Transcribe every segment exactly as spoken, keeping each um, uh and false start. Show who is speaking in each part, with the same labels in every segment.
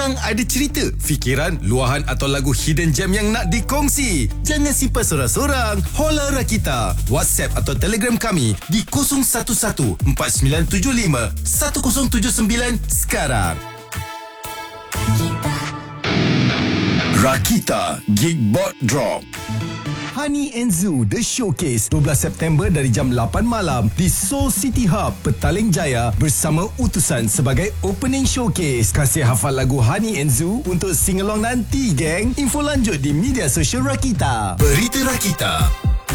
Speaker 1: Korang ada cerita, fikiran, luahan atau lagu hidden gem yang nak dikongsi? Jangan simpan sorang-sorang. Holla Rakita. WhatsApp atau Telegram kami di kosong satu satu empat sembilan tujuh lima satu kosong tujuh sembilan sekarang. Rakita Geekbot Drop. Honey and Zoo The Showcase dua belas September dari jam lapan malam di Seoul City Hub, Petaling Jaya bersama Utusan sebagai opening showcase. Kasih hafal lagu Honey and Zoo untuk sing-along nanti, geng. Info lanjut di media sosial Rakita. Berita Rakita.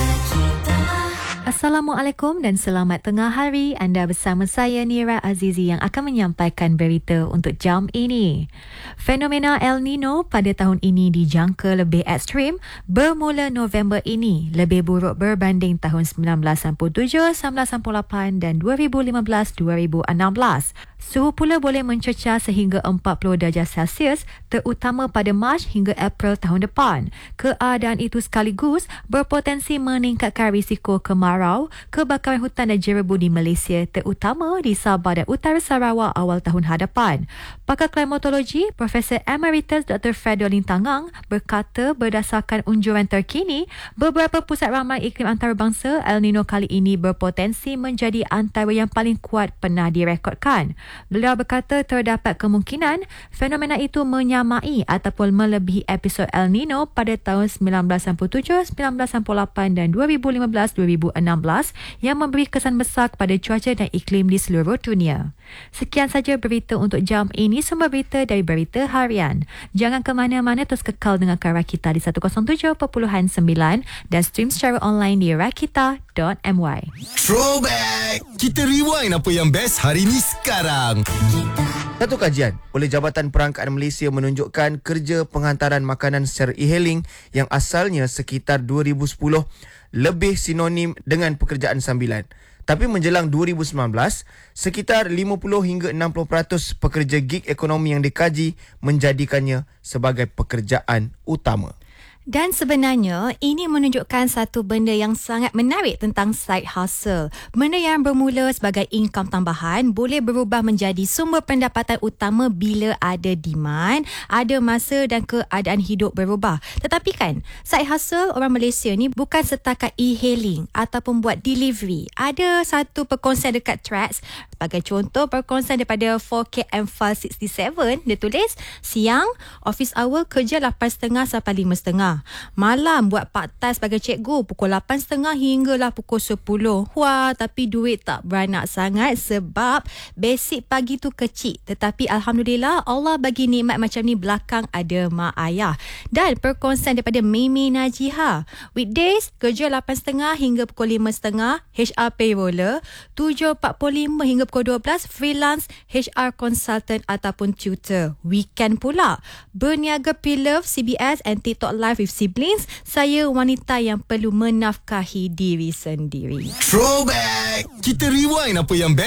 Speaker 2: Assalamualaikum dan selamat tengah hari. Anda bersama saya Nira Azizi yang akan menyampaikan berita untuk jam ini. Fenomena El Nino pada tahun ini dijangka lebih ekstrim bermula November ini, lebih buruk berbanding tahun sembilan belas sembilan puluh tujuh, sembilan belas sembilan puluh lapan dan dua ribu lima belas dua ribu enam belas. Suhu pula boleh mencecah sehingga empat puluh darjah Celsius terutama pada Mac hingga April tahun depan. Keadaan itu sekaligus berpotensi meningkatkan risiko kemarau, kebakaran hutan dan jerebu di Malaysia terutama di Sabah dan Utara Sarawak awal tahun hadapan. Pakar klimatologi Profesor Emeritus Doktor Fredolin Tangang berkata berdasarkan unjuran terkini, beberapa pusat ramai iklim antarabangsa El Nino kali ini berpotensi menjadi antara yang paling kuat pernah direkodkan. Beliau berkata terdapat kemungkinan fenomena itu menyamai ataupun melebihi episod El Nino pada tahun sembilan belas sembilan puluh tujuh, sembilan belas sembilan puluh lapan dan dua ribu lima belas dua ribu enam belas yang memberi kesan besar kepada cuaca dan iklim di seluruh dunia. Sekian saja berita untuk jam ini, sumber berita dari Berita Harian. Jangan ke mana-mana, terus kekal dengarkan Rakita di seratus tujuh perpuluhan sembilan dan stream secara online di rakita dot my.
Speaker 1: Throwback. Kita rewind apa yang best hari ni sekarang.
Speaker 3: Satu kajian oleh Jabatan Perangkaan Malaysia menunjukkan kerja penghantaran makanan secara e-hailing yang asalnya sekitar dua ribu sepuluh lebih sinonim dengan pekerjaan sambilan. Tapi menjelang dua ribu sembilan belas, sekitar lima puluh hingga enam puluh peratus pekerja gig ekonomi yang dikaji menjadikannya sebagai pekerjaan utama.
Speaker 4: Dan sebenarnya ini menunjukkan satu benda yang sangat menarik tentang side hustle. Benda yang bermula sebagai income tambahan boleh berubah menjadi sumber pendapatan utama bila ada demand, ada masa dan keadaan hidup berubah. Tetapi kan, side hustle orang Malaysia ni bukan setakat e-hailing ataupun buat delivery. Ada satu perkongsian dekat Threads. Sebagai contoh, perkongsian daripada four K M File enam tujuh, dia tulis, siang, office hour kerja lapan tiga puluh sampai lima tiga puluh. Malam buat part time sebagai cikgu pukul lapan tiga puluh hinggalah pukul sepuluh. Wah, tapi duit tak beranak sangat sebab basic pagi tu kecil. Tetapi Alhamdulillah Allah bagi nikmat macam ni belakang ada mak ayah. Dan perkongsian daripada Mimi Najiha. Weekdays kerja lapan tiga puluh hingga pukul lima tiga puluh, H R payroller. tujuh empat puluh lima hingga pukul dua belas, freelance, H R consultant ataupun tutor. Weekend pula berniaga pre-love, C B S and TikTok live with siblings. Saya wanita yang perlu menafkahi diri sendiri.
Speaker 1: Throwback. Kita rewind apa yang best